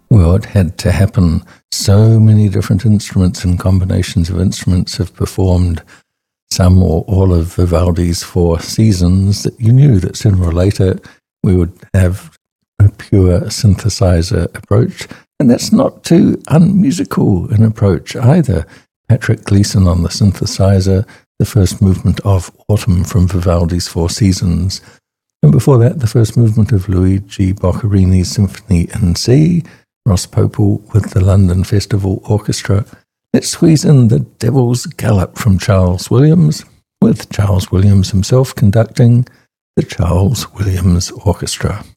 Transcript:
Well, it had to happen. So many different instruments and combinations of instruments have performed some or all of Vivaldi's Four Seasons that you knew that sooner or later we would have a pure synthesizer approach. And that's not too unmusical an approach either. Patrick Gleason on the synthesizer, the first movement of Autumn from Vivaldi's Four Seasons. And before that, the first movement of Luigi Boccherini's Symphony in C, Ross Popel with the London Festival Orchestra. Let's squeeze in the Devil's Gallop from Charles Williams, with Charles Williams himself conducting the Charles Williams Orchestra.